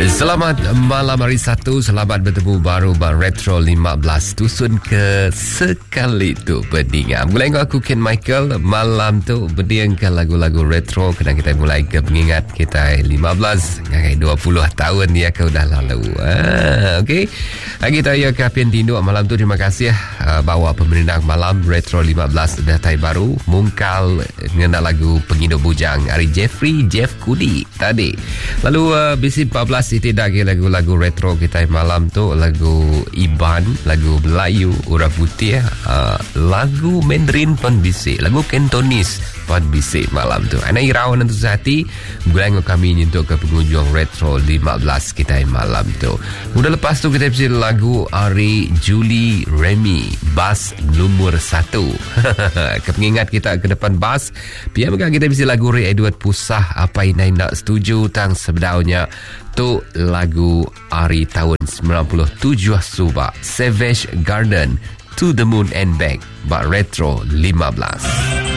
Selamat malam hari Sabtu. Selamat bertemu baru Bang Retro 15 Tusun ke sekali tu pendengar. Mulai dengan aku Ken Michael. Malam tu berdiangkan lagu-lagu retro. Kena kita mulai ke pengingat kita 15 ngai 20 tahun dia ke udah lalu. Okey. Kita ya ke Apian Tindu malam tu. Terima kasih bawa pemerintah malam retro 15 datai baru mungkal mengenal lagu Pengindo Bujang Ari Jeff Kudi tadi. Lalu bisi 14 itu lagi lagu-lagu retro kita malam tu, lagu Iban, lagu Melayu, Urap Putih, lagu Mandarin pun bisik, lagu Cantonese pun bisik malam tu. Anak irawan untuk sehati, gulang kami untuk ke pengunjung retro 15 kita malam tu. Udah lepas tu kita bisik lagu Ari Julie Remy, Bass nomor 1. Kepengingat kita ke depan bass, biar kita bisik lagu Ray Edward Pusah, Apa Inai Nak Setuju tang sebenarnya tu lagu Ari tahun 97 Subak, Savage Garden, To the Moon and Back, Bak Retro 15.